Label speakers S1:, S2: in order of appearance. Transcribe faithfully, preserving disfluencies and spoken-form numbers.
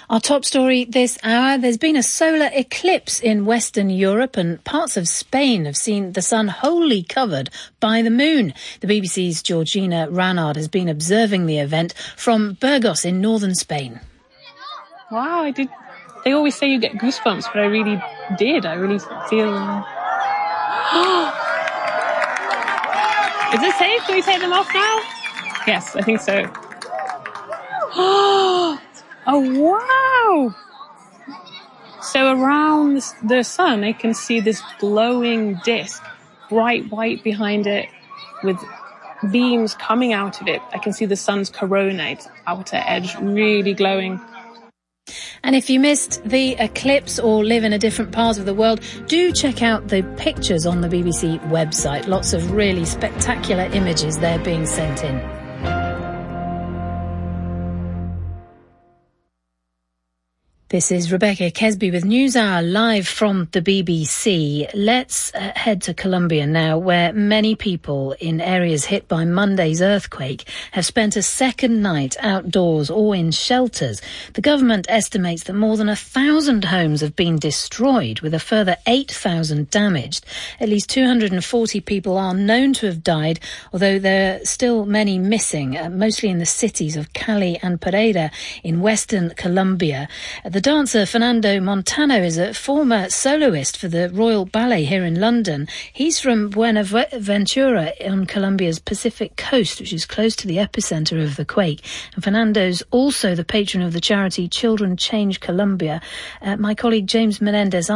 S1: Our top story this hour, there's been a solar eclipse in Western Europe and parts of Spain have seen the sun wholly covered by the moon. The B B C's Georgina Ranard has been observing the event from Burgos in northern Spain.
S2: Wow, I did. They always say you get goosebumps, but I really did. I really feel... Is it safe? Can we take them off now? Yes, I think so. Oh, wow! So around the sun, I can see this glowing disc, bright white behind it, with beams coming out of it. I can see the sun's coronate, outer edge, really glowing.
S1: And if you missed the eclipse or live in a different part of the world, do check out the pictures on the B B C website. Lots of really spectacular images there being sent in. This is Rebecca Kesby with NewsHour live from the B B C. Let's uh, head to Colombia now, where many people in areas hit by Monday's earthquake have spent a second night outdoors or in shelters. The government estimates that more than a thousand homes have been destroyed, with a further eight thousand damaged. At least two hundred forty people are known to have died, although there are still many missing, uh, mostly in the cities of Cali and Pereira in western Colombia. The The dancer Fernando Montano is a former soloist for the Royal Ballet here in London. He's from Buenaventura on Colombia's Pacific coast, which is close to the epicenter of the quake. And Fernando's also the patron of the charity Children Change Colombia. Uh, my colleague James Menendez